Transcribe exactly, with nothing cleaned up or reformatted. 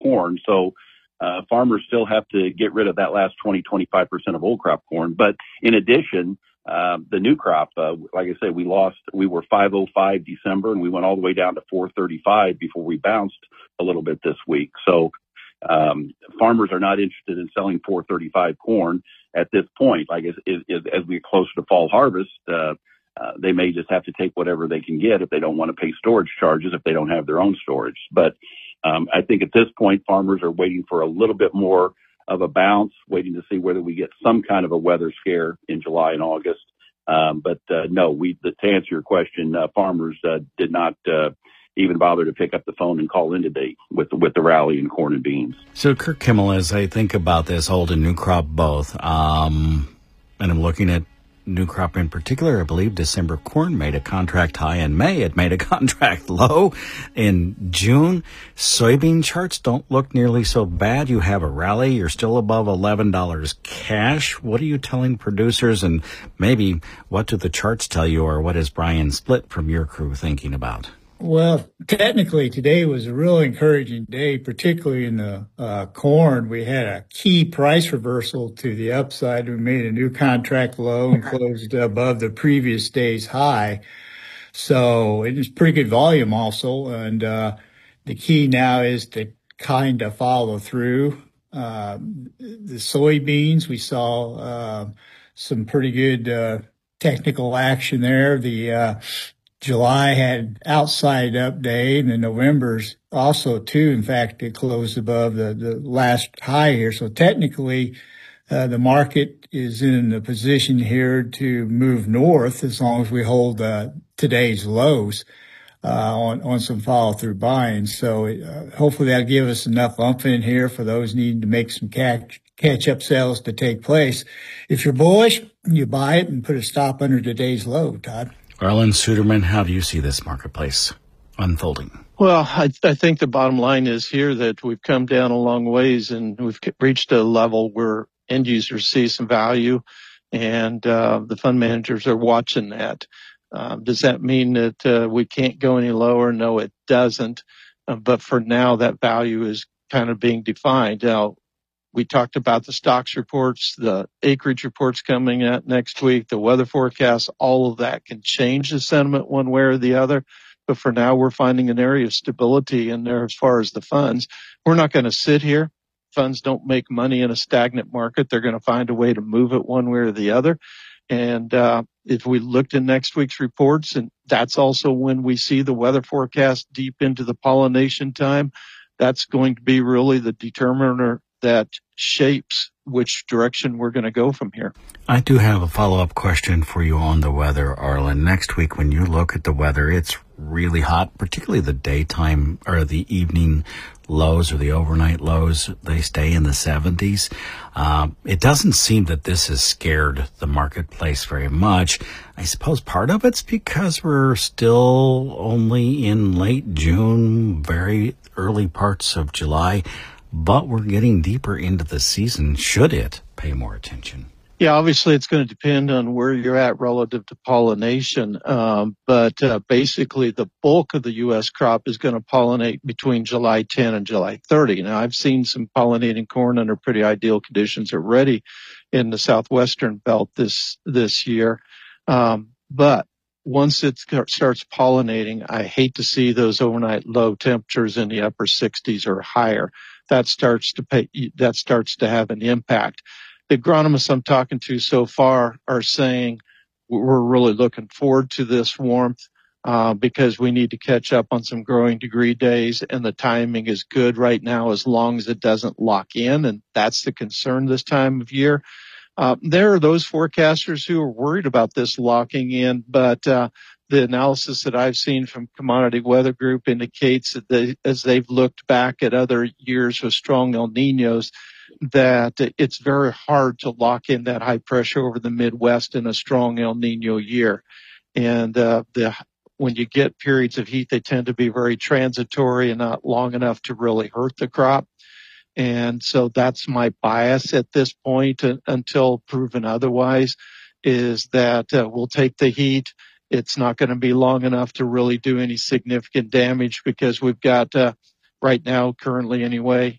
corn. So uh, farmers still have to get rid of that last twenty, twenty-five percent of old crop corn. But in addition, uh, the new crop, uh, like I said, we lost, we were five oh five December, and we went all the way down to four thirty-five before we bounced a little bit this week. So um, farmers are not interested in selling four thirty-five corn at this point. Like as, as, as we get closer to fall harvest, uh, Uh, they may just have to take whatever they can get if they don't want to pay storage charges if they don't have their own storage. But um, I think at this point, farmers are waiting for a little bit more of a bounce, waiting to see whether we get some kind of a weather scare in July and August. Um, but uh, no, we to answer your question, uh, farmers uh, did not uh, even bother to pick up the phone and call in today with the, with the rally in corn and beans. So, Kirk Kimmel, as I think about this old and new crop both, um, and I'm looking at new crop in particular, I believe December corn made a contract high in May. It made a contract low in June. Soybean charts don't look nearly so bad. You have a rally. You're still above eleven dollars cash. What are you telling producers? And maybe what do the charts tell you, or what is Brian Splitt from your crew thinking about? Well, technically, today was a real encouraging day, particularly in the uh, corn. We had a key price reversal to the upside. We made a new contract low and closed above the previous day's high. So it was pretty good volume also. And uh, the key now is to kind of follow through. Uh, the soybeans, we saw uh, some pretty good uh, technical action there. The uh July had outside up day, and the November's also too. In fact, it closed above the, the last high here. So technically, uh, the market is in a position here to move north as long as we hold uh, today's lows uh, on, on some follow-through buying. So uh, hopefully that'll give us enough oomph in here for those needing to make some catch, catch-up sales to take place. If you're bullish, you buy it and put a stop under today's low, Todd. Arlan Suderman, how do you see this marketplace unfolding? Well, I, I think the bottom line is here that we've come down a long ways and we've reached a level where end users see some value, and uh, the fund managers are watching that. Uh, does that mean that uh, we can't go any lower? No, it doesn't. Uh, but for now, that value is kind of being defined. Now, we talked about the stocks reports, the acreage reports coming out next week, the weather forecasts. All of that can change the sentiment one way or the other. But for now, we're finding an area of stability in there as far as the funds. We're not going to sit here. Funds don't make money in a stagnant market. They're going to find a way to move it one way or the other. And uh, if we looked at next week's reports, and that's also when we see the weather forecast deep into the pollination time, that's going to be really the determiner that shapes which direction we're going to go from here. I do have a follow-up question for you on the weather, Arlan. Next week, when you look at the weather, it's really hot, particularly the daytime or the evening lows or the overnight lows. They stay in the seventies. Um, it doesn't seem that this has scared the marketplace very much. I suppose part of it's because we're still only in late June, very early parts of July. But we're getting deeper into the season. Should it pay more attention? Yeah, obviously it's going to depend on where you're at relative to pollination. Um, but uh, basically the bulk of the U S crop is going to pollinate between July tenth and July thirtieth. Now, I've seen some pollinating corn under pretty ideal conditions already in the southwestern belt this this year. Um, but once it starts pollinating, I hate to see those overnight low temperatures in the upper sixties or higher. That starts to pay, that starts to have an impact. The agronomists I'm talking to so far are saying we're really looking forward to this warmth uh, because we need to catch up on some growing degree days, and the timing is good right now as long as it doesn't lock in, and that's the concern this time of year. Uh, there are those forecasters who are worried about this locking in, but uh, the analysis that I've seen from Commodity Weather Group indicates that they, as they've looked back at other years with strong El Niños, that it's very hard to lock in that high pressure over the Midwest in a strong El Niño year. And uh, the when you get periods of heat, they tend to be very transitory and not long enough to really hurt the crop. And so that's my bias at this point uh, until proven otherwise, is that uh, we'll take the heat. It's not going to be long enough to really do any significant damage because we've got, uh, right now, currently anyway,